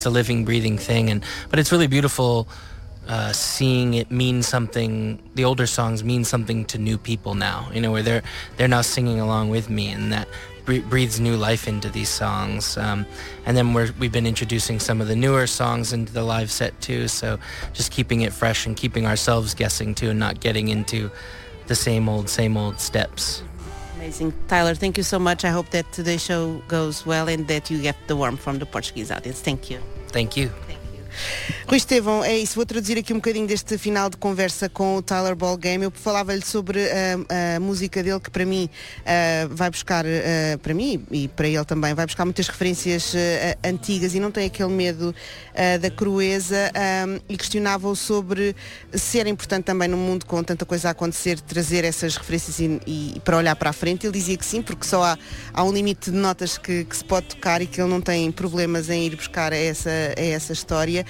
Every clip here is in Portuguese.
It's a living, breathing thing, but it's really beautiful seeing it mean something. The older songs mean something to new people now, where they're now singing along with me, and that breathes new life into these songs. And then we've been introducing some of the newer songs into the live set too, so just keeping it fresh and keeping ourselves guessing too, and not getting into the same old steps. Amazing. Tyler, thank you so much. I hope that today's show goes well and that you get the warmth from the Portuguese audience. Thank you. Thank you. Rui Estevão, é isso, vou traduzir aqui um bocadinho deste final de conversa com o Tyler Ballgame. Eu falava-lhe sobre a música dele, que para mim vai buscar, para mim e para ele também, vai buscar muitas referências antigas e não tem aquele medo da crueza, e questionava-o sobre se era importante também num mundo com tanta coisa a acontecer trazer essas referências e para olhar para a frente. Ele dizia que sim, porque só há um limite de notas que se pode tocar e que ele não tem problemas em ir buscar essa história.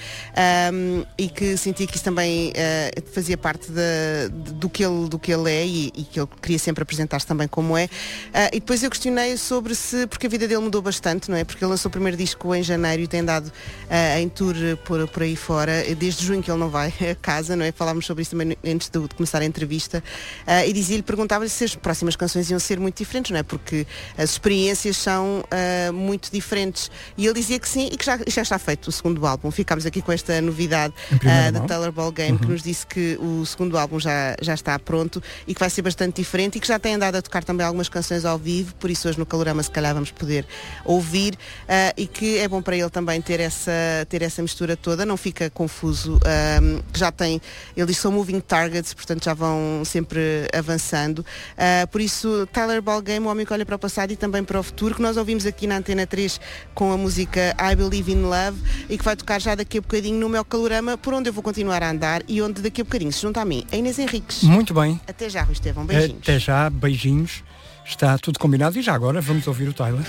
E que sentia que isso também fazia parte do que ele é e que ele queria sempre apresentar-se também como é. E depois eu questionei sobre porque a vida dele mudou bastante, não é? Porque ele lançou o primeiro disco em janeiro e tem dado em tour por aí fora, desde junho que ele não vai a casa, não é? Falámos sobre isso também antes de começar a entrevista, e perguntava-lhe se as próximas canções iam ser muito diferentes, não é? Porque as experiências são muito diferentes, e ele dizia que sim e que já está feito o segundo álbum. Ficámos aqui com esta novidade da Tyler Ballgame, que nos disse que o segundo álbum já está pronto e que vai ser bastante diferente e que já tem andado a tocar também algumas canções ao vivo, por isso hoje no Calorama se calhar vamos poder ouvir, e que é bom para ele também ter essa mistura toda, não fica confuso, já tem, ele diz que são moving targets, portanto já vão sempre avançando, por isso Tyler Ballgame, o homem que olha para o passado e também para o futuro, que nós ouvimos aqui na Antena 3 com a música I Believe in Love e que vai tocar já daqui a bocadinho no meu Calorama, por onde eu vou continuar a andar e onde daqui a bocadinho se junta a mim a Inês Henriques. Muito bem. Até já, Rui Estevão, beijinhos. Até já, beijinhos. Está tudo combinado e já agora vamos ouvir o Tyler.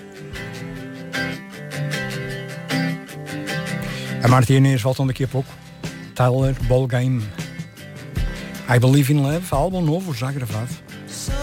A Marta e a Inês voltam daqui a pouco. Tyler Ballgame. I Believe in Love, álbum novo já gravado.